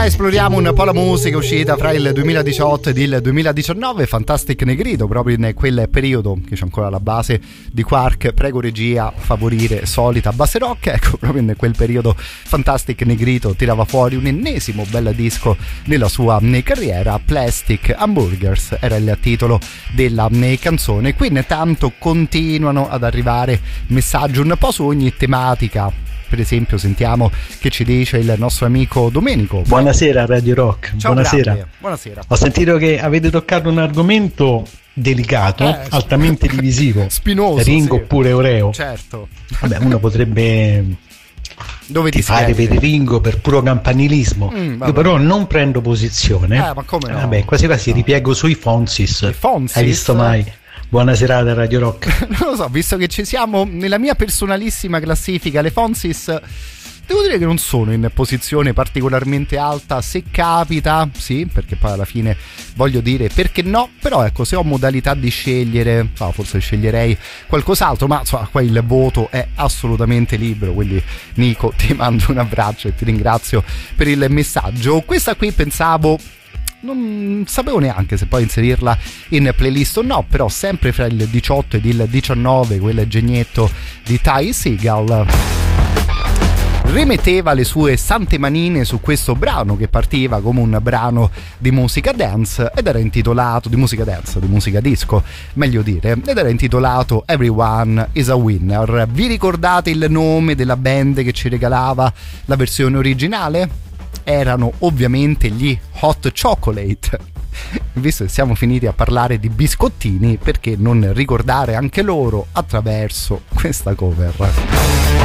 Esploriamo un po' la musica uscita fra il 2018 ed il 2019. Fantastic Negrito, proprio in quel periodo che c'è ancora la base di Quark. Prego regia, favorire solita base rock. Ecco, proprio in quel periodo Fantastic Negrito tirava fuori un ennesimo bel disco nella sua carriera. Plastic Hamburgers era il titolo della canzone. Qui intanto continuano ad arrivare messaggi un po' su ogni tematica. Per esempio sentiamo che ci dice il nostro amico Domenico. Buonasera Radio Rock. Ciao, buonasera. Buonasera. Ho sentito che avete toccato un argomento delicato, altamente divisivo. Spinoso. Ringo sì. oppure Oreo. Certo. Vabbè, uno potrebbe fare per Ringo per puro campanilismo. Io però non prendo posizione. Ma come no? Vabbè, quasi quasi ripiego sui Fonsis. I Fonsis? Hai visto mai? Buona serata Radio Rock. Non lo so, visto che ci siamo nella mia personalissima classifica, le Fonsis devo dire che non sono in posizione particolarmente alta. Se capita, sì, perché poi alla fine voglio dire perché no, però ecco, se ho modalità di scegliere, forse sceglierei qualcos'altro, ma insomma, qua il voto è assolutamente libero, quindi Nico ti mando un abbraccio e ti ringrazio per il messaggio. Questa qui pensavo, non sapevo neanche se poi inserirla in playlist o no, però sempre fra il 18 ed il 19 quel genietto di Ty Segall rimetteva le sue sante manine su questo brano che partiva come un brano di musica dance ed era intitolato di musica disco meglio dire, ed era intitolato Everyone is a Winner. Vi ricordate il nome della band che ci regalava la versione originale? Erano ovviamente gli Hot Chocolate. Visto che siamo finiti a parlare di biscottini, perché non ricordare anche loro attraverso questa cover?